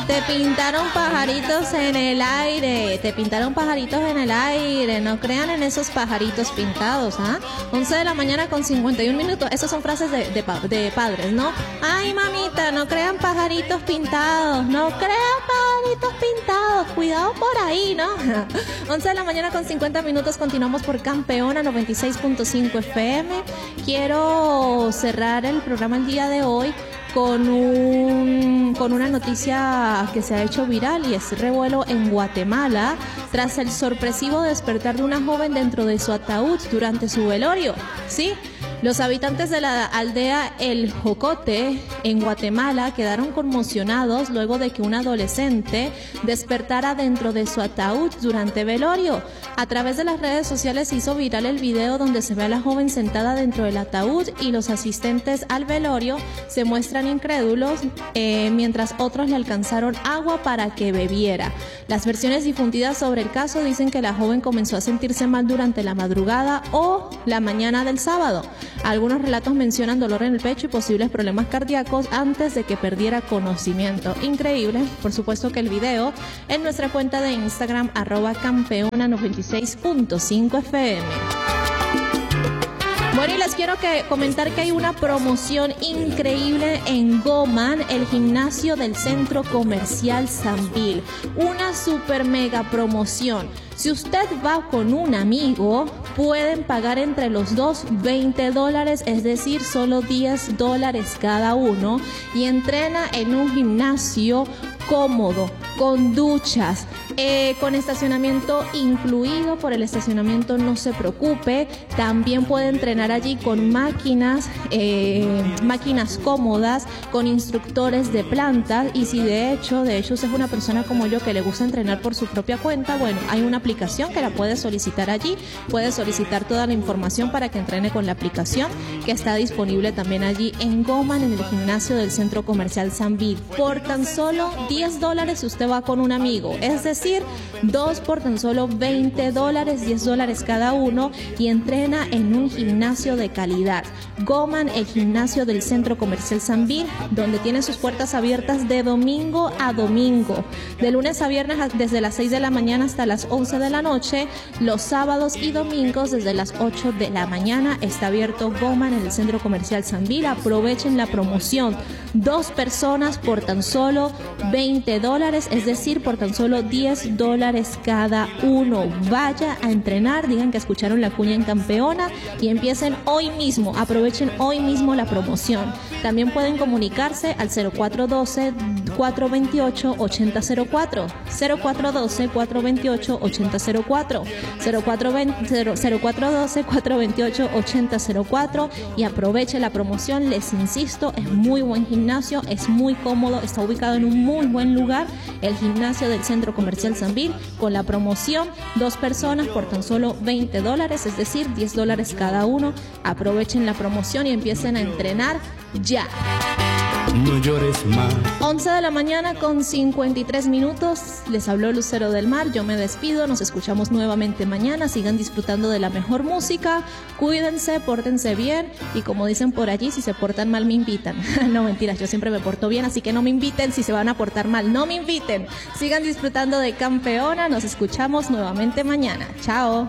Te pintaron pajaritos en el aire, te pintaron pajaritos en el aire, no crean en esos pajaritos pintados, ¿ah? 11 de la mañana con 51 minutos, esas son frases de padres, ¿no? Ay, mamita, no crean pajaritos pintados, no crean pajaritos pintados, cuidado por ahí, ¿no? 11 de la mañana con 50 minutos, continuamos por Campeona 96.5 FM. Quiero cerrar el programa el día de hoy con una noticia que se ha hecho viral y es revuelo en Guatemala tras el sorpresivo despertar de una joven dentro de su ataúd durante su velorio. Sí, los habitantes de la aldea El Jocote en Guatemala quedaron conmocionados luego de que un adolescente despertara dentro de su ataúd durante velorio. A través de las redes sociales se hizo viral el video donde se ve a la joven sentada dentro del ataúd y los asistentes al velorio se muestran incrédulos mientras otros le alcanzaron agua para que bebiera. Las versiones difundidas sobre el caso dicen que la joven comenzó a sentirse mal durante la madrugada o la mañana del sábado. Algunos relatos mencionan dolor en el pecho y posibles problemas cardíacos antes de que perdiera conocimiento. Increíble, por supuesto que el video en nuestra cuenta de Instagram @campeona96.5 FM. Bueno, y les quiero comentar que hay una promoción increíble en Goman, el gimnasio del Centro Comercial Sambil. Una super mega promoción. Si usted va con un amigo, pueden pagar entre los dos $20, es decir, solo $10 cada uno, y entrena en un gimnasio cómodo, con duchas, con estacionamiento incluido. Por el estacionamiento no se preocupe. También puede entrenar allí con máquinas cómodas, con instructores de plantas. Y si de hecho usted es una persona como yo que le gusta entrenar por su propia cuenta, bueno, hay una aplicación que la puede solicitar allí. Puede solicitar toda la información para que entrene con la aplicación que está disponible también allí en Goman, en el gimnasio del Centro Comercial Sambil. Por tan solo $10 si usted va con un amigo, es decir, dos por tan solo $20, $10 cada uno, y entrena en un gimnasio de calidad. Goman, el gimnasio del Centro Comercial Sambil, donde tiene sus puertas abiertas de domingo a domingo, de lunes a viernes desde las 6 de la mañana hasta las 11 de la noche, los sábados y domingos desde las 8 de la mañana está abierto Goman en el Centro Comercial Sambil. Aprovechen la promoción, 2 personas por tan solo $20, es decir, por tan solo $10 cada uno. Vaya a entrenar, digan que escucharon la cuña en Campeona y empiecen hoy mismo, aprovechen hoy mismo la promoción. También pueden comunicarse al 0412-428-8004, 0412-428-8004, 0412-428-8004, y aproveche la promoción. Les insisto, es muy buen gimnasio, es muy cómodo, está ubicado en un muy buen lugar, el gimnasio del Centro Comercial Sambil, con la promoción 2 personas por tan solo $20, es decir, $10 cada uno. Aprovechen la promoción y empiecen a entrenar ya. No llores más. 11 de la mañana con 53 minutos. Les habló Lucero del Mar. Yo me despido. Nos escuchamos nuevamente mañana. Sigan disfrutando de la mejor música. Cuídense, pórtense bien. Y como dicen por allí, si se portan mal, me invitan. No, mentiras. Yo siempre me porto bien, así que no me inviten. Si se van a portar mal, no me inviten. Sigan disfrutando de Campeona. Nos escuchamos nuevamente mañana. Chao.